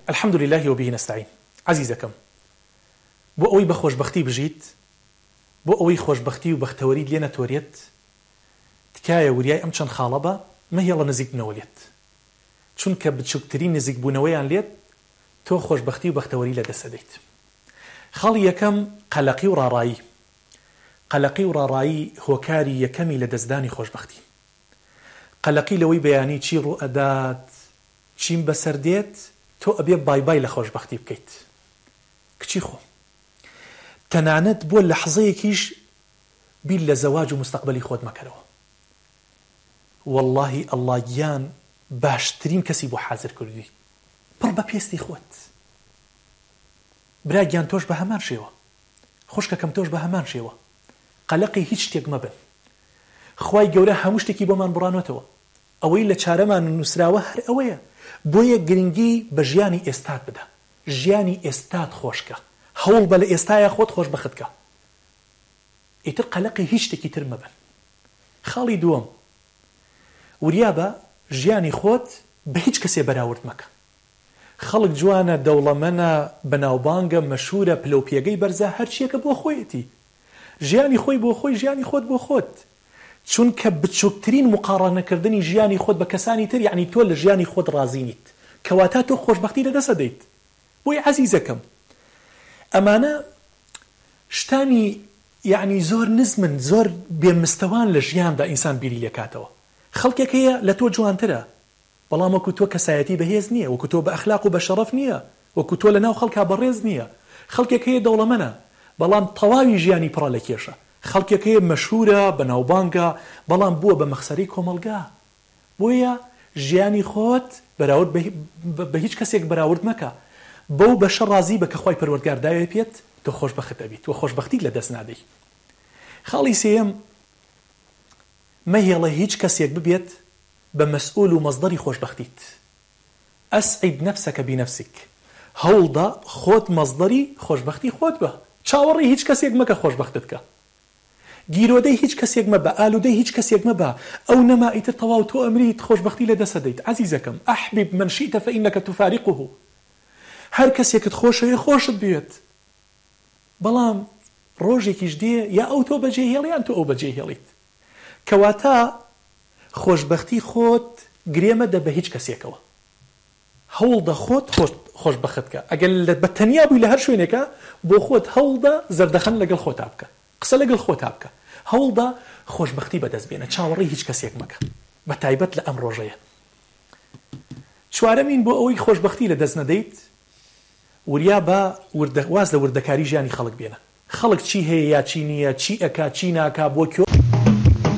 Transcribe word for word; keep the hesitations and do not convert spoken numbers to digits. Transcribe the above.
الحمد لله وبه نستعين. عزيزكم بۆ ئەوەی بە خۆشبەختی بژیت، بۆ ئەوەی خۆشبەختی و بەختەوەریت لێ نەتۆرێت، تکایە وریای ئەم چەند خاڵە بە مەهێڵە نزیک بنەوە لێت، چونکە بچووکترین نزیک بوونەوەیان لێت تۆ خۆشبەختی و بەختەوەری لەدەست دەدەیت. خاڵی یەکەم قەلەقی و ڕاڕایی. قەلەقی و ڕاڕایی هۆکاری یەکەمی لە دەستدانی خۆشبەختی. قەلەقی لەوەی بەیانی چی ڕوو ئەدات، چیم بەسەر دێت، تۆ ئەبێ بای بای لە خۆشبەختی بکەیت. کچی خۆ تەنانەت بۆ لەحظەیەکیش بیر لە زەواج و مستەقبەلی خۆت مەکەرەوە. واللهی ئەڵڵا گیان باشترین کەسی بۆ حازر کردووی، پڕ بە پێستی خۆت. برا گیان تۆش بە هەمان شێوە، خوشکەکەم تۆش بە هەمان شێوە. قەلەقی هیچ شتێک مەبن. خوای گەورە هەموو شتێکی بۆمان بڕانەتەوە. ئەوەی لە چارەمان نووسراوە هەر ئەوەیە. بۆیە گرنگی بە ژیانی ئێستات بدە. ژیانی ئێستات خۆشکە. هەوڵ بە لە ئێستایە خۆت خۆشبەخت کە. ئیتر قەلەقی هیچ شتێکی تر مەبن. خاڵی دووەم، وریا بە ژیانی خۆت بە هیچ کەسێ بەراورد مەکە. خەڵک جوانە، دەوڵەمەنە، بەناوبانگە، مەشهورە، پلەپێگەی بەرزە، هەرچیەکە بۆ خۆیەتی. ژیانی خۆی بۆ خۆی، ژیانی خۆت بۆ خۆت. چونکە بچووکترین مقارنەکردنی ژیانی خۆت بە کەسانی تر یعنی تۆ لە ژیانی خۆت ڕازی نیت، کەواتە تۆ خۆشبەختی لەدەست دەدەیت. بۆی عەزیزەکەم ئەمانە شتانی یعنی زۆر نزمن، زۆر بێمستەوان لە ژیاندا ئینسان بیری لێکاتەوە. خەڵکێک هەیە لە تۆ جوانترە، بەڵام وەکو تۆ کەسایەتی بەهێز نییە، وەکو تۆ بە ئەخلاق و بە شەرەف نییە، وەکو تۆ لە ناو خەڵکا بەڕێز نییە. خەڵکێک هەیە دەوڵەمەنە، بەڵام تەواوی ژیانی پڕە لە کێشە. خەڵکێک هەیە مەشهورە، بەناوبانگە، بەڵام بووە بە مەخسەری کۆمەلگا. بۆیە ژیانی خۆت بەراورد بە هیچ کەسێک بەراورد مەکە. بەو بەشە ڕازی بە کە خوای پەروەردگار داوێ پێت، تۆ خۆشبەخت ئەبیت، تۆ خۆشبەختی لەدەست نادەی. خاڵی سێیەم، مەهێڵە هیچ کەسێک ببێت بە مەسئول و مەصدەری خۆشبەختیت. ئەسعید نەفسەکە بینەفسیک. هەوڵدا خۆت مەصدەری خۆشبەختی خۆت بە. چاوەڕی هیچ کەسێک مەکە خۆشبەختت کە. گیرۆدەی هیچ کەسێک مەبە، ئالوودەی هیچ کەسێک مەبە. ئەو نەما ئیتر تەواو تۆ ئەمریت خۆشبەختی لەدەست دەدەیت. عەزیزەکەم ئەحبب من شئت فإنك تفارقه. هەر کەسێکت خۆشەوێ خۆشت بێت، بەڵام ڕۆژێکیش دێ یا ئەو تۆ بەجێ هێڵی یان تۆ ئەو بەجێ هێڵیت. کەواتە خۆشبەختی خۆت گرێمەدە بە هیچ کەسێکەوە. هەوڵدە خۆت خۆشبەخت کە. ئەگەر بە تەنیا بووی لە هەر شوێنێکە، بۆ خۆت هەوڵدە زەردەخەن لەگەڵ خۆتا بکە، قسە لەگەڵ خۆتا بکە. هەوڵدە خۆشبەختی بەدەست بێنە، چاوەڕێی هیچ کەسێک مەکە، بە تایبەت لە ئەم ڕۆژەیە. چوارەمین، بۆ ئەوەی خۆشبەختی لەدەست نەدەیت، وریا بە واز لە وردەکاری ژیانی خەڵک بێنە. خەڵک چی هەیە یا چی نییە، چی ئەکا چی ناکا، بۆ کێ